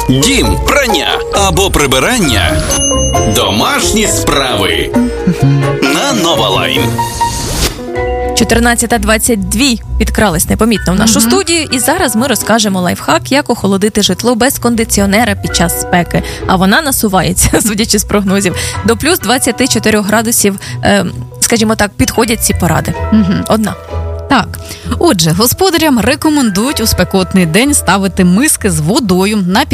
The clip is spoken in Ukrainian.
дім, прання або прибирання. Домашні справи на Нова Лайн. 14:22 підкралась непомітно в нашу студію, і зараз ми розкажемо лайфхак, як охолодити житло без кондиціонера під час спеки. А вона насувається, судячи з прогнозів. До плюс 24 градусів, скажімо так, підходять ці поради. Одна. Так, отже, господарям рекомендують у спекотний день ставити миски з водою на